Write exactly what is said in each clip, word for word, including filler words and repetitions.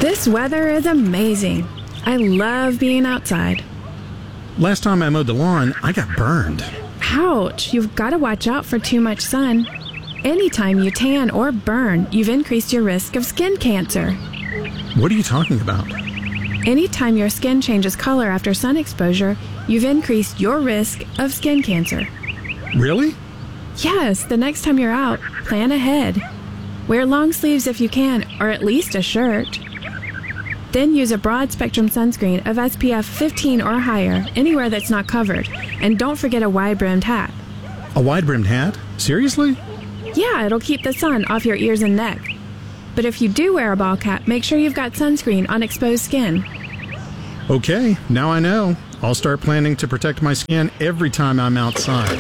This weather is amazing. I love being outside. Last time I mowed the lawn, I got burned. Ouch, you've got to watch out for too much sun. Anytime you tan or burn, you've increased your risk of skin cancer. What are you talking about? Anytime your skin changes color after sun exposure, you've increased your risk of skin cancer. Really? Yes, the next time you're out, plan ahead. Wear long sleeves if you can, or at least a shirt. Then use a broad-spectrum sunscreen of S P F fifteen or higher, anywhere that's not covered. And don't forget a wide-brimmed hat. A wide-brimmed hat? Seriously? Yeah, it'll keep the sun off your ears and neck. But if you do wear a ball cap, make sure you've got sunscreen on exposed skin. Okay, now I know. I'll start planning to protect my skin every time I'm outside.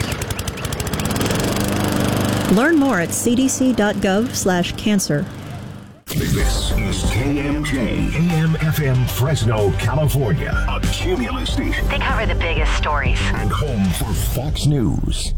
Learn more at c d c dot gov slash cancer. This is K M J, A M F M Fresno, California, a Cumulus station. They cover the biggest stories. And home for Fox News.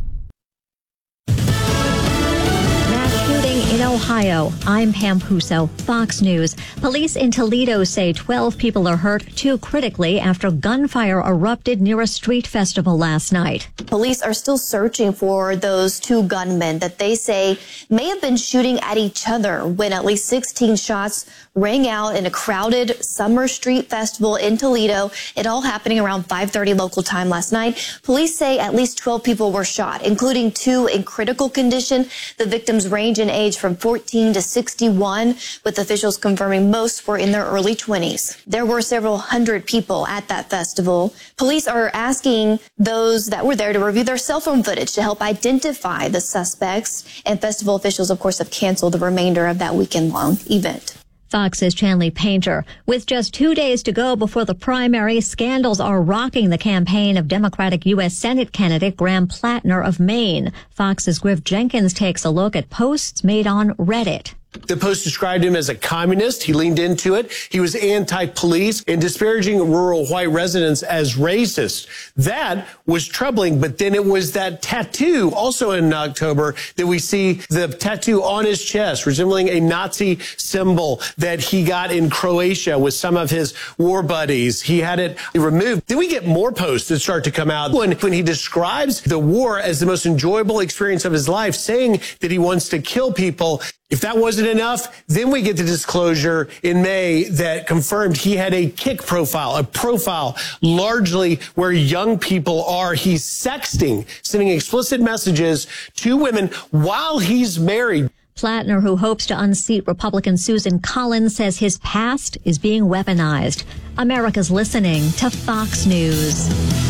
In Ohio, I'm Pam Puso, Fox News. Police in Toledo say twelve people are hurt, two critically, after gunfire erupted near a street festival last night. Police are still searching for those two gunmen that they say may have been shooting at each other when at least sixteen shots rang out in a crowded summer street festival in Toledo. It all happening around five thirty local time last night. Police say at least twelve people were shot, including two in critical condition. The victims range in age from fourteen to sixty-one, with officials confirming most were in their early twenties. There were several hundred people at that festival. Police are asking those that were there to review their cell phone footage to help identify the suspects. And festival officials, of course, have canceled the remainder of that weekend-long event. Fox's Chanley Painter. With just two days to go before the primary, scandals are rocking the campaign of Democratic U S Senate candidate Graham Plattner of Maine. Fox's Griff Jenkins takes a look at posts made on Reddit. The Post described him as a communist. He leaned into it. He was anti-police and disparaging rural white residents as racist. That was troubling. But then it was that tattoo also in October that we see the tattoo on his chest resembling a Nazi symbol that he got in Croatia with some of his war buddies. He had it removed. Then we get more posts that start to come out when, when he describes the war as the most enjoyable experience of his life, saying that he wants to kill people. If that wasn't enough, then we get the disclosure in May that confirmed he had a Kik profile, a profile largely where young people are. He's sexting, sending explicit messages to women while he's married. Plattner, who hopes to unseat Republican Susan Collins, says his past is being weaponized. America's listening to Fox News.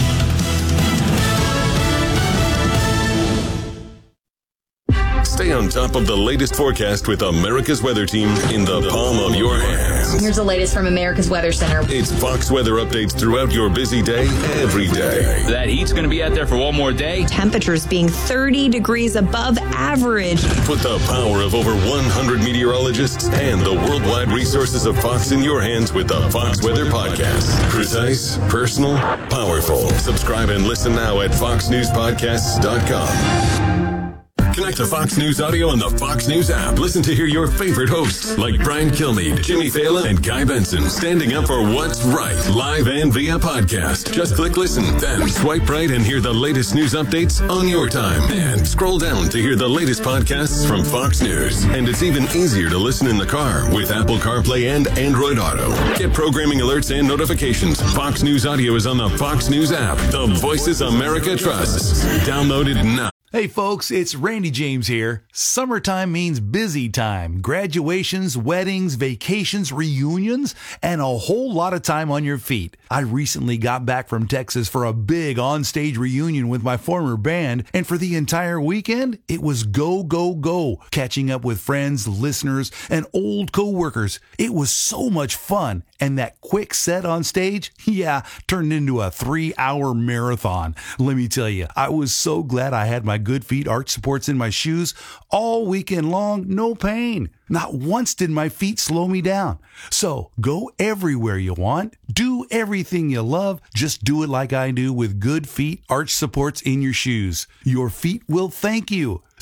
Stay on top of the latest forecast with America's Weather Team in the palm of your hands. Here's the latest from America's Weather Center. It's Fox weather updates throughout your busy day, every day. That heat's going to be out there for one more day. Temperatures being thirty degrees above average. Put the power of over one hundred meteorologists and the worldwide resources of Fox in your hands with the Fox Weather Podcast. Precise, personal, powerful. Subscribe and listen now at fox news podcasts dot com. Connect to Fox News Audio on the Fox News app. Listen to hear your favorite hosts like Brian Kilmeade, Jimmy Fallon, and Guy Benson standing up for what's right, live and via podcast. Just click listen, then swipe right and hear the latest news updates on your time. And scroll down to hear the latest podcasts from Fox News. And it's even easier to listen in the car with Apple CarPlay and Android Auto. Get programming alerts and notifications. Fox News Audio is on the Fox News app. The voices America trusts. Download it now. Hey folks, it's Randy James here. Summertime means busy time. Graduations, weddings, vacations, reunions, and a whole lot of time on your feet. I recently got back from Texas for a big onstage reunion with my former band, and for the entire weekend, it was go, go, go. Catching up with friends, listeners, and old co-workers. It was so much fun, and that quick set on stage, yeah, turned into a three-hour marathon. Let me tell you, I was so glad I had my Good Feet arch supports in my shoes all weekend long, no pain. Not once did my feet slow me down. So go everywhere you want, do everything you love, just do it like I do with Good Feet arch supports in your shoes. Your feet will thank you.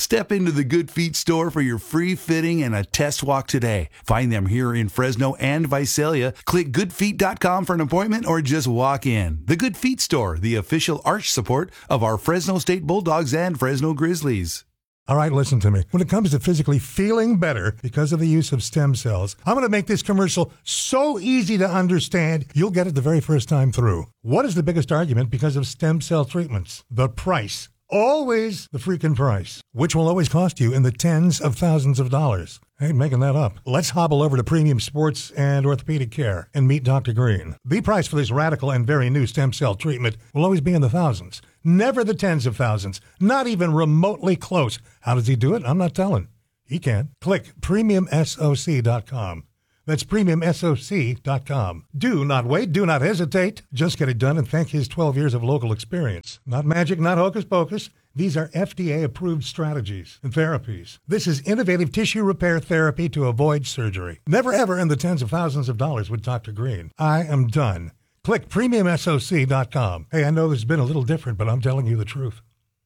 Step into the Good Feet store for your free fitting and a test walk today. Find them here in Fresno and Visalia. Click good feet dot com for an appointment or just walk in. The Good Feet store, the official arch support of our Fresno State Bulldogs and Fresno Grizzlies. All right, listen to me. When it comes to physically feeling better because of the use of stem cells, I'm going to make this commercial so easy to understand, you'll get it the very first time through. What is the biggest argument because of stem cell treatments? The price. Always the freaking price, which will always cost you in the tens of thousands of dollars. I ain't making that up. Let's hobble over to Premium Sports and Orthopedic Care and meet Doctor Green. The price for this radical and very new stem cell treatment will always be in the thousands, never the tens of thousands, not even remotely close. How does he do it? I'm not telling. He can. Click premium soc dot com. That's premium soc dot com. Do not wait. Do not hesitate. Just get it done and thank his twelve years of local experience. Not magic, not hocus pocus. These are F D A-approved strategies and therapies. This is innovative tissue repair therapy to avoid surgery. Never ever in the tens of thousands of dollars with Doctor Green. I am done. Click premium soc dot com. Hey, I know this has been a little different, but I'm telling you the truth.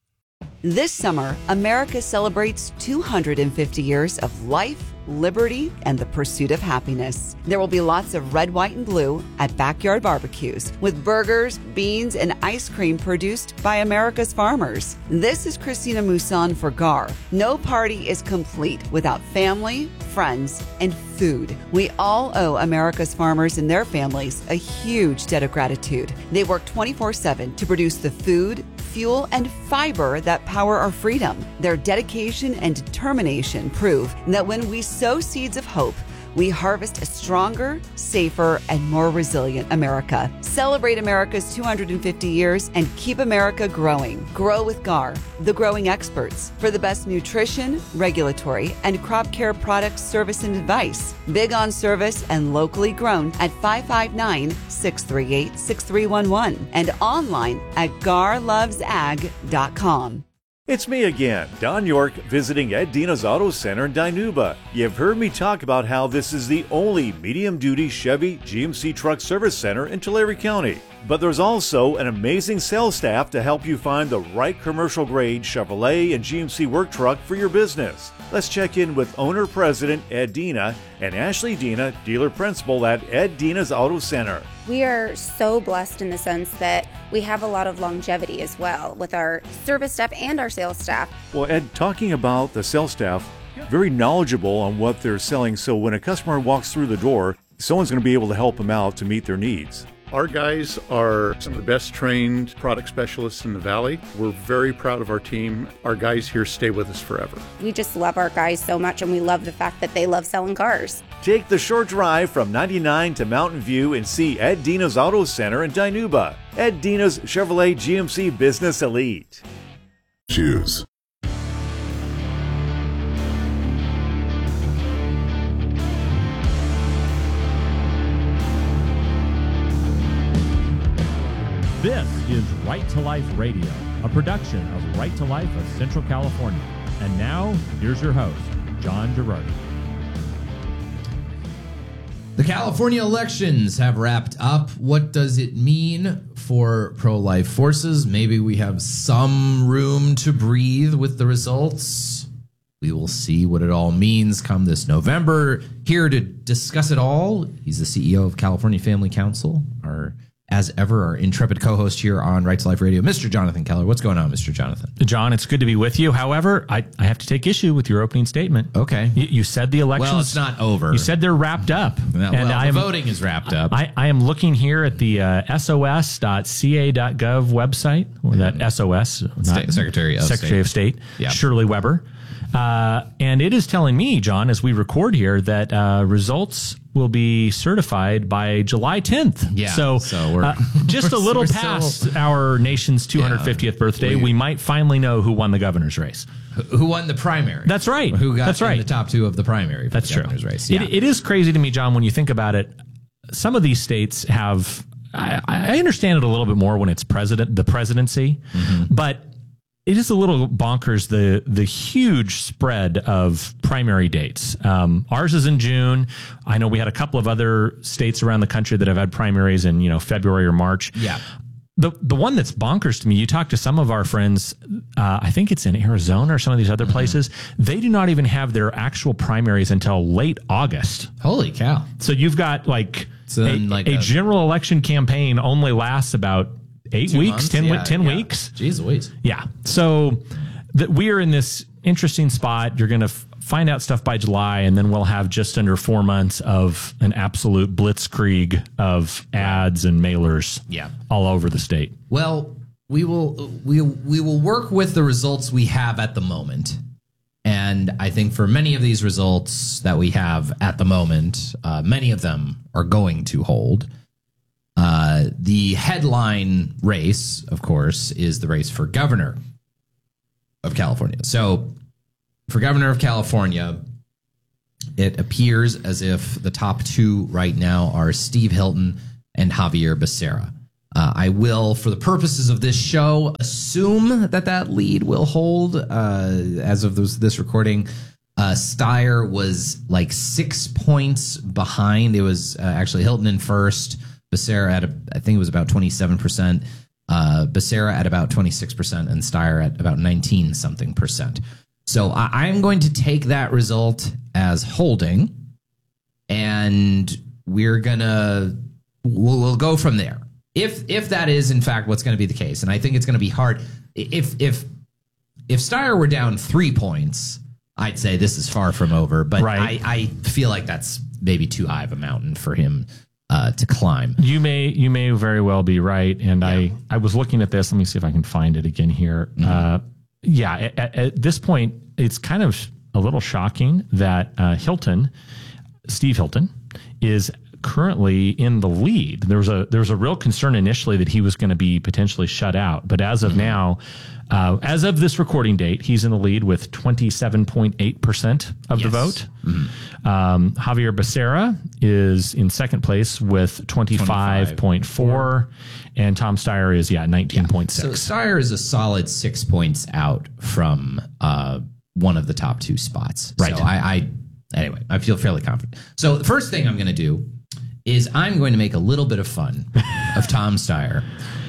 This summer, America celebrates two hundred fifty years of life, liberty, and the pursuit of happiness. There will be lots of red, white, and blue at backyard barbecues with burgers, beans, and ice cream produced by America's farmers. This is Christina Mousson for G A R. No party is complete without family, friends, and food. We all owe America's farmers and their families a huge debt of gratitude. They work twenty-four seven to produce the food, fuel, and fiber that power our freedom. Their dedication and determination prove that when we sow seeds of hope, we harvest a stronger, safer, and more resilient America. Celebrate America's two hundred fifty years and keep America growing. Grow with G A R, the growing experts, for the best nutrition, regulatory, and crop care products, service, and advice. Big on service and locally grown at five five nine, six three eight, six three one one and online at gar loves ag dot com. It's me again, Don York, visiting Ed Dina's Auto Center in Dinuba. You've heard me talk about how this is the only medium-duty Chevy G M C truck service center in Tulare County. But there's also an amazing sales staff to help you find the right commercial-grade Chevrolet and G M C work truck for your business. Let's check in with owner-president Ed Dina and Ashley Dina, dealer principal at Ed Dina's Auto Center. We are so blessed in the sense that we have a lot of longevity as well with our service staff and our sales staff. Well, Ed, talking about the sales staff, very knowledgeable on what they're selling, so when a customer walks through the door, someone's going to be able to help them out to meet their needs. Our guys are some of the best trained product specialists in the Valley. We're very proud of our team. Our guys here stay with us forever. We just love our guys so much, and we love the fact that they love selling cars. Take the short drive from ninety-nine to Mountain View and see Ed Dina's Auto Center in Dinuba. Ed Dina's Chevrolet G M C Business Elite. Choose. This is Right to Life Radio, a production of Right to Life of Central California. And now, here's your host, John Girardi. The California elections have wrapped up. What does it mean for pro-life forces? Maybe we have some room to breathe with the results. We will see what it all means come this November. Here to discuss it all, he's the C E O of California Family Council, our as ever, our intrepid co-host here on Right to Life Radio, Mister Jonathan Keller. What's going on, Mister Jonathan? John, it's good to be with you. However, I, I have to take issue with your opening statement. Okay. You, you said the elections... Well, it's not over. You said they're wrapped up. Well, and well I am, the voting is wrapped up. I, I am looking here at the uh, S O S dot C A dot gov website, or that S O S, State, Secretary of Secretary State. of State, Yep. Shirley Weber. Uh, and it is telling me, John, as we record here, that uh, results will be certified by July tenth. Yeah, So, so we're- uh, just a little we're past still- our nation's two hundred fiftieth birthday, we- we might finally know who won the governor's race. Who won the primary? That's right. Who got That's in right. the top two of the primary for That's the true. governor's race? It, Yeah. it is crazy to me, John, when you think about it. Some of these states have, I, I understand it a little bit more when it's president, the presidency, Mm-hmm. but it is a little bonkers, the the huge spread of primary dates. Um, ours is in June. I know we had a couple of other states around the country that have had primaries in, you know, February or March. Yeah. the the one that's bonkers to me, you talk to some of our friends, uh, I think it's in Arizona or some of these other mm-hmm. places, they do not even have their actual primaries until late August. Holy cow. So you've got like, so a, like a, a general election campaign only lasts about eight weeks, months? ten, yeah, ten yeah. weeks. Jeez Louise. Yeah. So that we are in this interesting spot. You're going to f- find out stuff by July, and then we'll have just under four months of an absolute blitzkrieg of ads and mailers yeah. all over the state. Well, we will we we will work with the results we have at the moment. And I think for many of these results that we have at the moment, uh, many of them are going to hold. Uh, the headline race, of course, is the race for governor of California. So for governor of California, it appears as if the top two right now are Steve Hilton and Javier Becerra. Uh, I will, for the purposes of this show, assume that that lead will hold. Uh, as of this, this recording, uh, Steyer was like six points behind. It was uh, actually Hilton in first, Becerra at, a, I think it was about twenty-seven percent, uh, Becerra at about twenty-six percent, and Steyer at about nineteen something percent. So I, I'm going to take that result as holding, and we're going to, we'll, we'll go from there. If if that is in fact what's going to be the case, and I think it's going to be hard. If if if Steyer were down three points, I'd say this is far from over. But right. I, I feel like that's maybe too high of a mountain for him uh, to climb. You may you may very well be right. And yeah. I I was looking at this. Let me see if I can find it again here. Mm-hmm. Uh, yeah, at, at this point, it's kind of a little shocking that uh, Hilton, Steve Hilton, is currently in the lead. There was a there was a real concern initially that he was going to be potentially shut out, but as of mm-hmm. now, uh, as of this recording date, he's in the lead with twenty-seven point eight percent of yes. the vote. Mm-hmm. Um, Javier Becerra is in second place with twenty-five point four, and Tom Steyer is yeah nineteen point six. Yeah. So Steyer is a solid six points out from uh, one of the top two spots. Right. So I, I anyway, I feel fairly confident. So the first thing I'm going to do is I'm going to make a little bit of fun of Tom Steyer,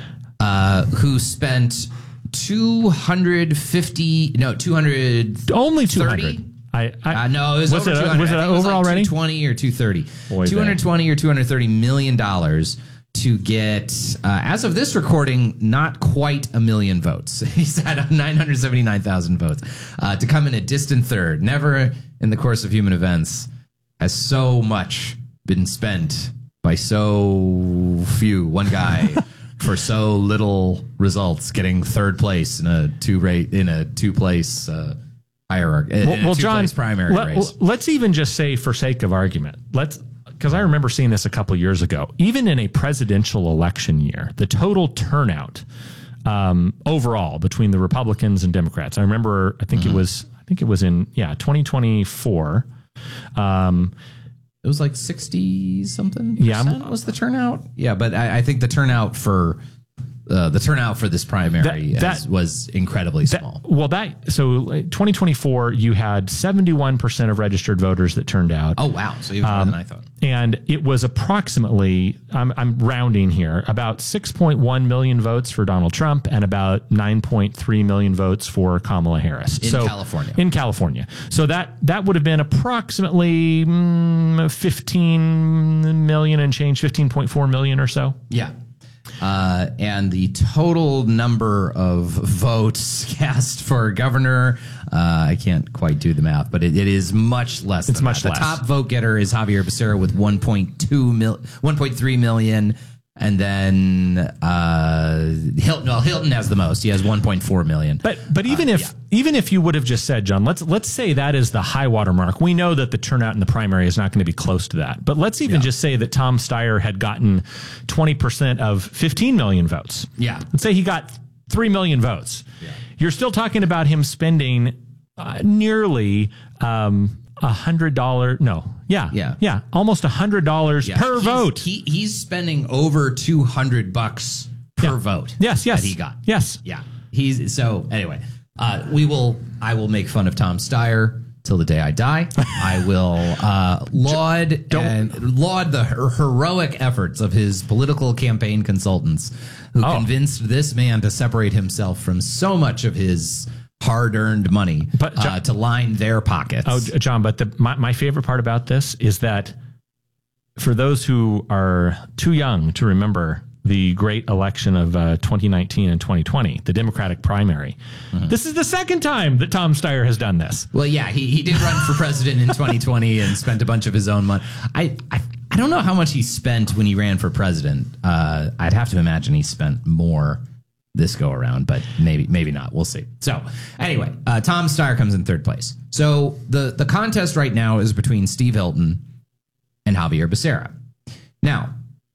uh, who spent two hundred fifty, no, two hundred only two hundred. I, I uh, no, it was, was over it, two hundred. Was it I think over it was like already? two twenty or two thirty. Boy, two hundred twenty or two hundred thirty million dollars to get, uh, as of this recording, not quite a million votes. He's at nine hundred seventy-nine thousand votes uh, to come in a distant third. Never in the course of human events has so much been spent by so few, one guy for so little results, getting third place in a two rate in a two place uh, hierarchy. Well, in a well two John, place primary let, race. Let's even just say, for sake of argument, let's because I remember seeing this a couple of years ago. Even in a presidential election year, the total turnout um, overall between the Republicans and Democrats. I remember, I think mm-hmm. it was, I think it was in yeah twenty twenty-four. Um, It was like sixty something percent yeah, was the turnout. Yeah, but I, I think the turnout for uh, the turnout for this primary that, that, as, was incredibly that, small. Well, that so twenty twenty-four, you had seventy-one percent of registered voters that turned out. Oh wow, so even more um, than I thought. And it was approximately, I'm, I'm rounding here, about six point one million votes for Donald Trump and about nine point three million votes for Kamala Harris. In so, California. In California. So that, that would have been approximately mm, fifteen million and change, fifteen point four million or so. Yeah. Uh, and the total number of votes cast for governor, uh, I can't quite do the math, but it, it is much less. It's than much that. less. The top vote getter is Javier Becerra with one point two mil, one point three million. And then uh, Hilton. Well, Hilton has the most. He has one point four million. But but even uh, if yeah. even if you would have just said, John, let's let's say that is the high water mark. We know that the turnout in the primary is not going to be close to that. But let's even yeah. just say that Tom Steyer had gotten twenty percent of fifteen million votes. Yeah. Let's say he got three million votes. Yeah. You're still talking about him spending uh, nearly um, a hundred dollar. No. Yeah. Yeah. Yeah. Almost a hundred dollars yeah. per he's, vote. He, he's spending over two hundred bucks per yeah. vote. Yes. Yes. That he got. Yes. Yeah. He's so anyway, uh, we will, I will make fun of Tom Steyer till the day I die. I will uh, laud and laud the her- heroic efforts of his political campaign consultants who oh. convinced this man to separate himself from so much of his hard-earned money but, John, uh, to line their pockets. Oh, John, but the, my, my favorite part about this is that for those who are too young to remember the great election of uh, twenty nineteen and twenty twenty, the Democratic primary, mm-hmm. this is the second time that Tom Steyer has done this. Well, yeah, he, he did run for president in twenty twenty and spent a bunch of his own money. I, I I don't know how much he spent when he ran for president. Uh, I'd have to imagine he spent more this go around, but maybe maybe not. We'll see. So anyway, uh, Tom Steyer comes in third place. So the, the contest right now is between Steve Hilton and Javier Becerra. Now,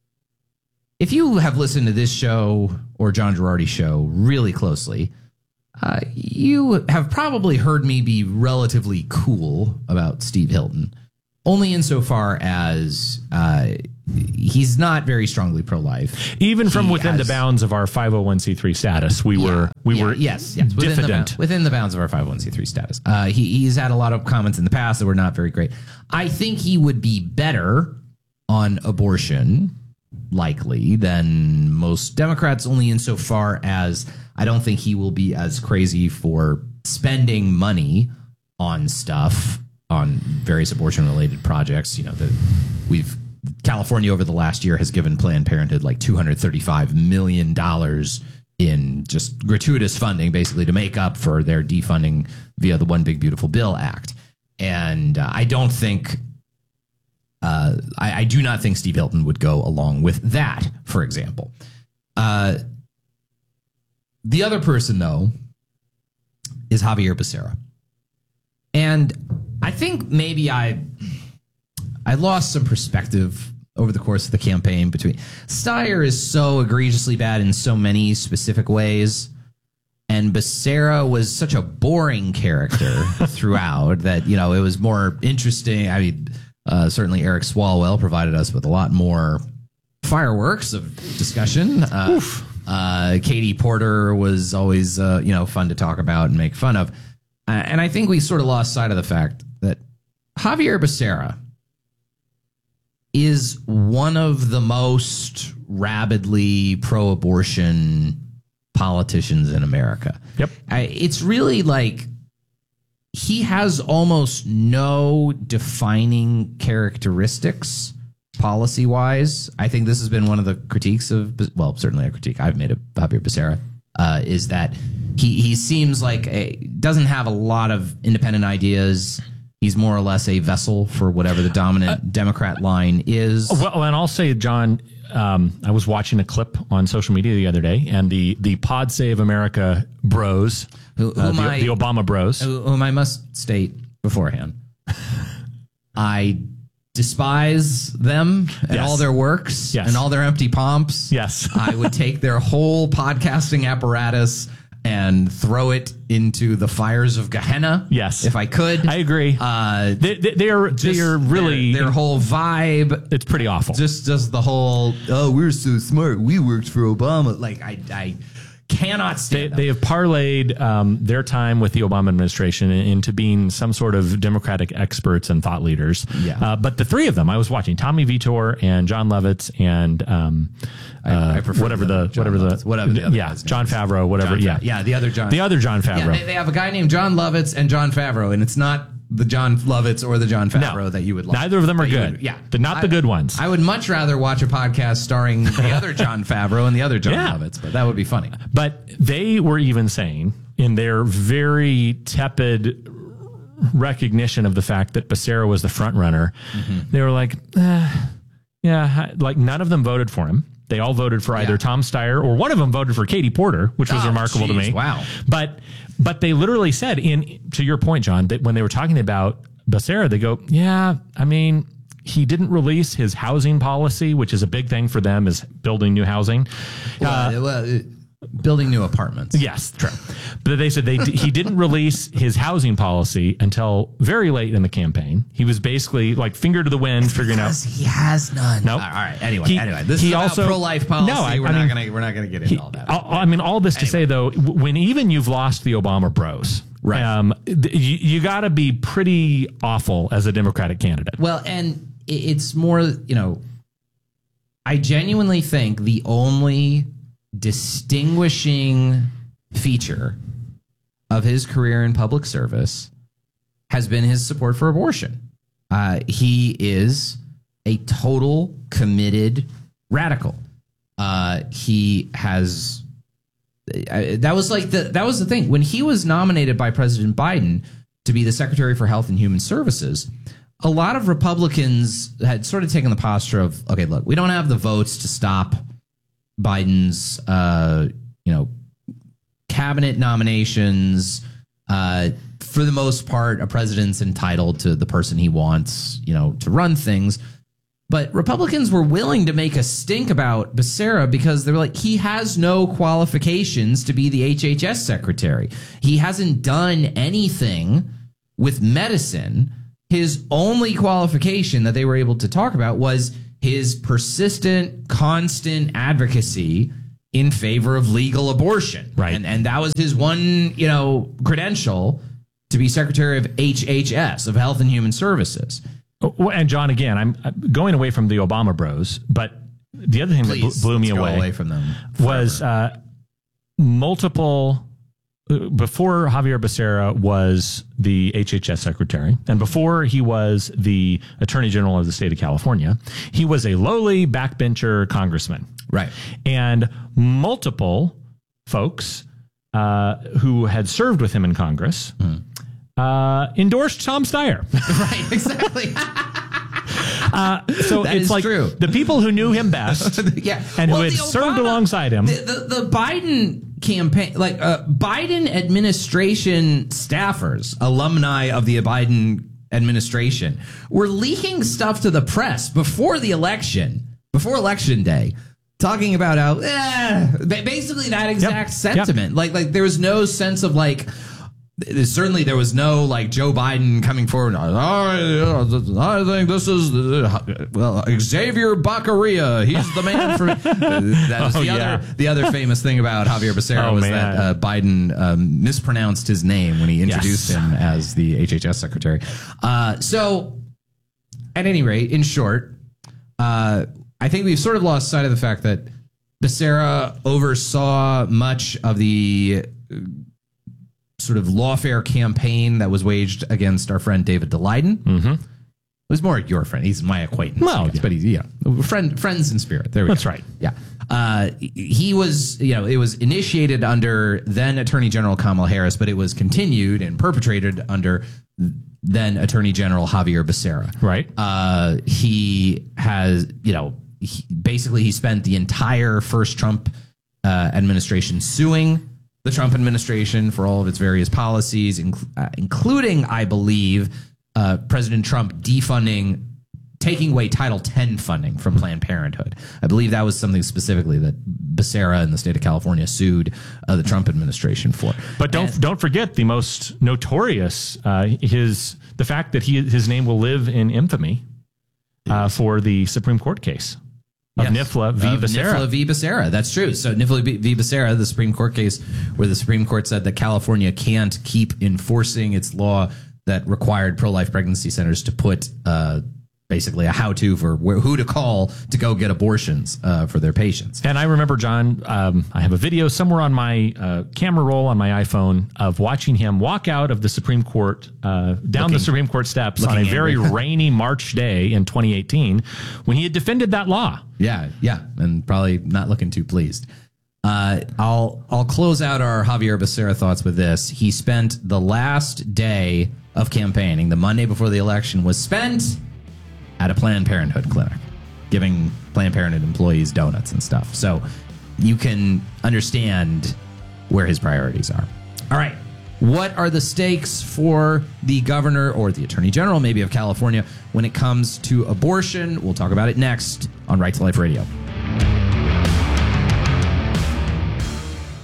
if you have listened to this show or John Girardi's show really closely, uh, you have probably heard me be relatively cool about Steve Hilton, only insofar as uh, he's not very strongly pro-life. Even from he within has, the bounds of our five oh one c three status, we yeah, were we yeah, were yes, yes within diffident. The, within the bounds of our five oh one c three status. Uh, he, he's had a lot of comments in the past that were not very great. I think he would be better on abortion, likely, than most Democrats, only insofar as I don't think he will be as crazy for spending money on stuff, on various abortion-related projects. You know, that we've California over the last year has given Planned Parenthood like two hundred thirty-five million dollars in just gratuitous funding, basically to make up for their defunding via the One Big Beautiful Bill Act. And uh, I don't think, uh, I, I do not think Steve Hilton would go along with that, for example. Uh, the other person, though, is Javier Becerra. And I think maybe I I lost some perspective over the course of the campaign between Steyer is so egregiously bad in so many specific ways, and Becerra was such a boring character throughout that, you know, it was more interesting. I mean, uh, certainly Eric Swalwell provided us with a lot more fireworks of discussion. Uh, uh, Katie Porter was always, uh, you know, fun to talk about and make fun of. Uh, and I think we sort of lost sight of the fact that Javier Becerra is one of the most rabidly pro-abortion politicians in America. Yep. I, it's really like he has almost no defining characteristics policy-wise. I think this has been one of the critiques of, well, certainly a critique I've made of Javier Becerra, uh, is that he, he seems like a, doesn't have a lot of independent ideas. He's more or less a vessel for whatever the dominant uh, Democrat line is. Well, and I'll say, John, um, I was watching a clip on social media the other day, and the, the Pod Save America bros, who, uh, the, I, the Obama bros. Whom I must state beforehand, I despise them and yes. all their works yes. and all their empty pomps. Yes. I would take their whole podcasting apparatus and throw it into the fires of Gehenna. Yes, if I could. I agree. Uh, they, they, they are they are really their, their whole vibe. It's pretty awful. Just just the whole. Oh, we're so smart. We worked for Obama. Like I I cannot stand. They, them. they have parlayed um, their time with the Obama administration into being some sort of Democratic experts and thought leaders. Yeah. Uh, but the three of them, I was watching Tommy Vitor and John Lovitz and um, I, I uh, whatever the, the whatever Lovitz, the whatever the other yeah John Favreau whatever John yeah Fa- yeah the other John the other John Favreau. Yeah, they, they have a guy named John Lovitz and John Favreau, and it's not the John Lovitz or the John Favreau no, that you would like. Neither of them are good. Would, yeah, they're not I, the good ones. I would much rather watch a podcast starring the other John Favreau and the other John yeah. Lovitz, but that would be funny. But they were even saying in their very tepid recognition of the fact that Becerra was the front runner, mm-hmm. they were like, eh, yeah, like none of them voted for him. They all voted for either yeah. Tom Steyer or one of them voted for Katie Porter, which was oh, remarkable geez, to me. Wow. But but they literally said, in to your point, John, that when they were talking about Becerra, they go, yeah, I mean, he didn't release his housing policy, which is a big thing for them, is building new housing. Well, uh, well, building new apartments. Yes, true. But they said they he didn't release his housing policy until very late in the campaign. He was basically like finger to the wind, it's figuring out he has none. Nope. All right. Anyway, he, anyway, this he is about also, pro-life policy. No, I, we're I not mean, gonna we're not gonna get into he, all that. I, I mean, all this to anyway. say though, when even you've lost the Obama bros, right? Um, you, you got to be pretty awful as a Democratic candidate. Well, and it's more, you know, I genuinely think the only distinguishing feature of his career in public service has been his support for abortion. Uh, he is a total committed radical. Uh, he has uh, that was like the that was the thing when he was nominated by President Biden to be the Secretary for Health and Human Services. A lot of Republicans had sort of taken the posture of, okay, look, we don't have the votes to stop Biden's, uh, you know, cabinet nominations. Uh, for the most part, a president's entitled to the person he wants, you know, to run things. But Republicans were willing to make a stink about Becerra because they were like, he has no qualifications to be the H H S secretary. He hasn't done anything with medicine. His only qualification that they were able to talk about was his persistent, constant advocacy in favor of legal abortion. Right. And, and that was his one, you know, credential to be Secretary of H H S, of Health and Human Services. Oh, and John, again, I'm going away from the Obama bros, but the other thing Please, that blew me let's go away, away from them was uh, multiple... Before Javier Becerra was the H H S secretary, and before he was the attorney general of the state of California, he was a lowly backbencher congressman. Right. And multiple folks uh, who had served with him in Congress mm. uh, endorsed Tom Steyer. Right, exactly. Uh, so that it's is like true. The people who knew him best yeah. and well, who had Obama, served alongside him. The, the, the Biden campaign, like uh, Biden administration staffers, alumni of the Biden administration, were leaking stuff to the press before the election, before election day, talking about how, eh, basically that exact yep. sentiment. Yep. Like, like there was no sense of like, certainly there was no like Joe Biden coming forward. Oh, I think this is well Xavier Baccaria. He's the man for that was oh, the yeah. other the other famous thing about Javier Becerra oh, was man. that uh, Biden um, mispronounced his name when he introduced yes. him as the H H S secretary. Uh, so, at any rate, in short, uh, I think we've sort of lost sight of the fact that Becerra oversaw much of the sort of lawfare campaign that was waged against our friend David Daleiden. Mm-hmm. It was more your friend. He's my acquaintance. Well, guess, yeah. but he's yeah, friend, friends in spirit. There we That's go. right. Yeah. Uh, he was, you know, it was initiated under then Attorney General Kamala Harris, but it was continued and perpetrated under then Attorney General Javier Becerra. Right. Uh, he has, you know, he, basically he spent the entire first Trump uh, administration suing the Trump administration for all of its various policies, inc- uh, including, I believe, uh, President Trump defunding, taking away Title ten funding from Planned Parenthood. I believe that was something specifically that Becerra in the state of California sued uh, the Trump administration for. But don't and, don't forget the most notorious uh, his the fact that he his name will live in infamy uh, for the Supreme Court case. Of yes. NIFLA v. Of Becerra. NIFLA v. Becerra. That's true. So NIFLA v. Becerra, the Supreme Court case where the Supreme Court said that California can't keep enforcing its law that required pro-life pregnancy centers to put uh, basically a how-to for where, who to call to go get abortions uh, for their patients. And I remember, John, um, I have a video somewhere on my uh, camera roll on my iPhone of watching him walk out of the Supreme Court, uh, down looking, the Supreme Court steps on a very rainy March day in twenty eighteen when he had defended that law. Yeah, yeah, and probably not looking too pleased. Uh, I'll I'll close out our Javier Becerra thoughts with this. He spent the last day of campaigning, the Monday before the election, was spent at a Planned Parenthood clinic, giving Planned Parenthood employees donuts and stuff. So you can understand where his priorities are. All right. What are the stakes for the governor or the attorney general, maybe of California, when it comes to abortion? We'll talk about it next on Right to Life Radio.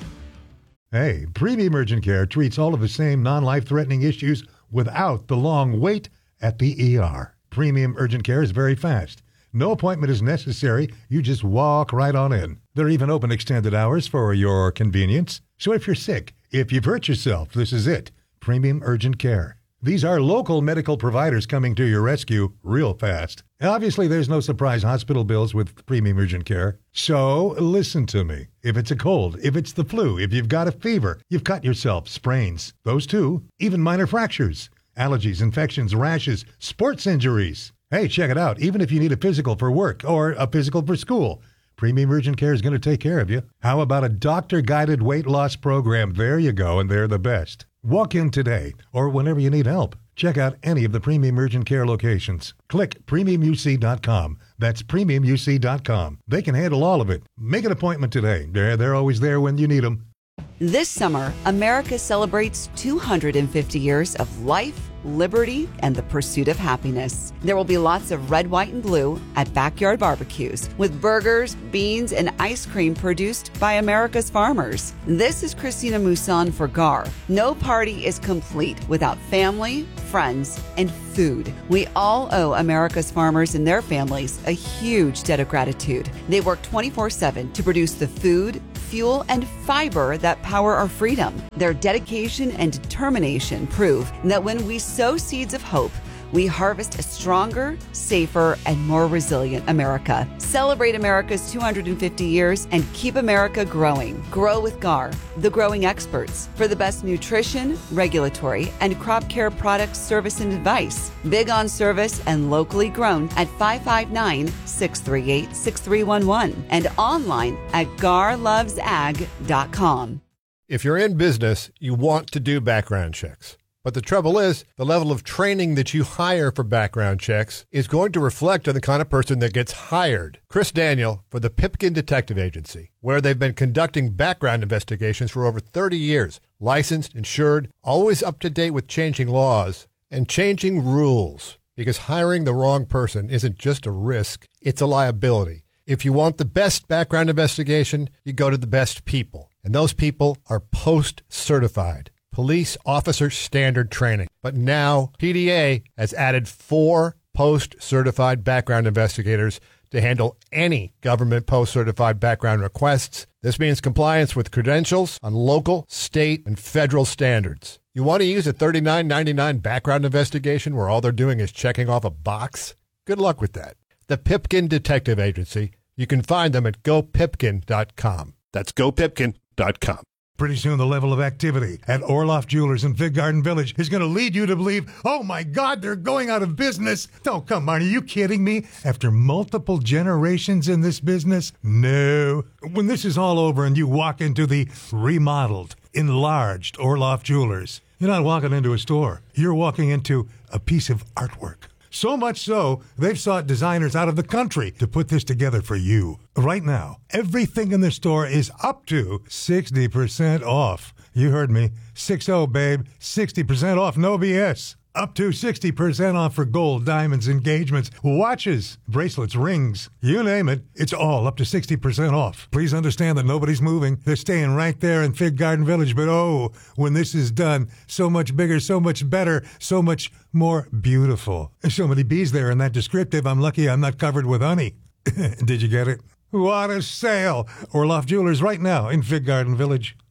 Hey, Premium Urgent Care treats all of the same non-life-threatening issues without the long wait at the E R. Premium Urgent Care is very fast. No appointment is necessary. You just walk right on in. They're even open extended hours for your convenience. So if you're sick, if you've hurt yourself, this is it. Premium Urgent Care. These are local medical providers coming to your rescue real fast. Obviously, there's no surprise hospital bills with Premium Urgent Care. So listen to me. If it's a cold, if it's the flu, if you've got a fever, you've cut yourself, sprains, those two, even minor fractures, allergies, infections, rashes, sports injuries. Hey, check it out. Even if you need a physical for work or a physical for school, Premium Urgent Care is going to take care of you. How about a doctor-guided weight loss program? There you go, and they're the best. Walk in today or whenever you need help. Check out any of the Premium Urgent Care locations. Click premium u c dot com. That's premium u c dot com. They can handle all of it. Make an appointment today. They're, they're always there when you need them. This summer, America celebrates two hundred fifty years of life, liberty, and the pursuit of happiness. There will be lots of red, white, and blue at Backyard Barbecues with burgers, beans, and ice cream produced by America's farmers. This is Christina Mousson for G A R. No party is complete without family, friends, and food. We all owe America's farmers and their families a huge debt of gratitude. They work twenty-four seven to produce the food, fuel, and fiber that power our freedom. Their dedication and determination prove that when we sow seeds of hope, we harvest a stronger, safer, and more resilient America. Celebrate America's two hundred fifty years and keep America growing. Grow with G A R, the growing experts, for the best nutrition, regulatory, and crop care products, service, and advice. Big on service and locally grown at five five nine, six three eight, six three one one and online at gar loves ag dot com. If you're in business, you want to do background checks. But the trouble is, the level of training that you hire for background checks is going to reflect on the kind of person that gets hired. Chris Daniel for the Pipkin Detective Agency, where they've been conducting background investigations for over thirty years. Licensed, insured, always up to date with changing laws and changing rules. Because hiring the wrong person isn't just a risk, it's a liability. If you want the best background investigation, you go to the best people. And those people are post-certified. Police Officer Standard Training. But now P D A has added four post-certified background investigators to handle any government post-certified background requests. This means compliance with credentials on local, state, and federal standards. You want to use a thirty-nine ninety-nine background investigation where all they're doing is checking off a box? Good luck with that. The Pipkin Detective Agency. You can find them at go pipkin dot com. That's go pipkin dot com. Pretty soon the level of activity at Orloff Jewelers in Fig Garden Village is going to lead you to believe, oh my God, they're going out of business. Oh, come on, are you kidding me? After multiple generations in this business? No. When this is all over and you walk into the remodeled, enlarged Orloff Jewelers, you're not walking into a store. You're walking into a piece of artwork. So much so, they've sought designers out of the country to put this together for you. Right now, everything in the store is up to sixty percent off. You heard me. six oh, babe. sixty percent off, no B S. Up to sixty percent off for gold, diamonds, engagements, watches, bracelets, rings. You name it, it's all up to sixty percent off. Please understand that nobody's moving. They're staying right there in Fig Garden Village. But oh, when this is done, so much bigger, so much better, so much more beautiful. There's so many bees there in that descriptive, I'm lucky I'm not covered with honey. Did you get it? What a sale! Orloff Jewelers right now in Fig Garden Village.